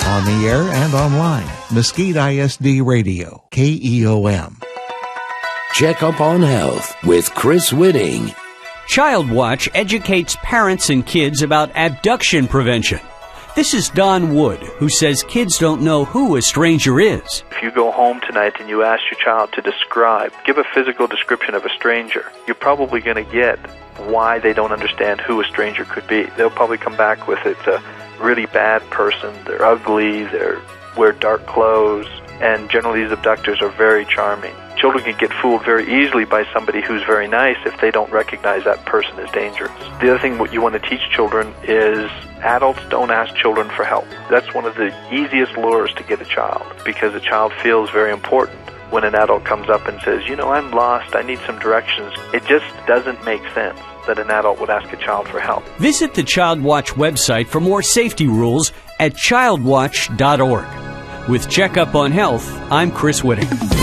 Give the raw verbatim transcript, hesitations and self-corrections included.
On the air and online. Mesquite I S D Radio, K E O M. Check Up on Health with Chris Whitting. Child Watch educates parents and kids about abduction prevention. This is Don Wood, who says kids don't know who a stranger is. If you go home tonight and you ask your child to describe, give a physical description of a stranger, you're probably going to get why they don't understand who a stranger could be. They'll probably come back with it's a really bad person, they're ugly, they wear dark clothes, and generally these abductors are very charming. Children can get fooled very easily by somebody who's very nice if they don't recognize that person as dangerous. The other thing what you want to teach children is adults don't ask children for help. That's one of the easiest lures to get a child, because a child feels very important when an adult comes up and says, you know, I'm lost, I need some directions. It just doesn't make sense that an adult would ask a child for help. Visit the Child Watch website for more safety rules at child watch dot org. With Checkup on Health, I'm Chris Whitting.